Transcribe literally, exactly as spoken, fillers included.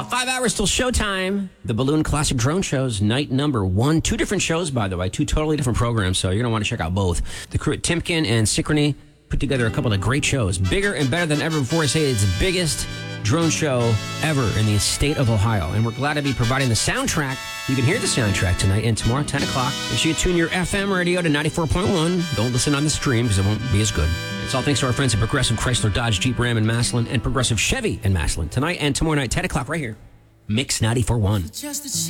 Five hours till showtime. The Balloon Classic Drone Shows, night number one. Two different shows, by the way. Two totally different programs, so you're going to want to check out both. The crew at Timken and Synchrony put together a couple of great shows. Bigger and better than ever before. I say it's the biggest drone show ever in the state of Ohio. And we're glad to be providing the soundtrack. You can hear the soundtrack tonight and tomorrow at ten o'clock. Make sure you tune your F M radio to ninety-four point one. Don't listen on the stream because it won't be as good. It's all thanks to our friends at Progressive Chrysler, Dodge, Jeep, Ram, and Massillon, and Progressive Chevy and Massillon. Tonight and tomorrow night, ten o'clock right here. Mix ninety-four point one.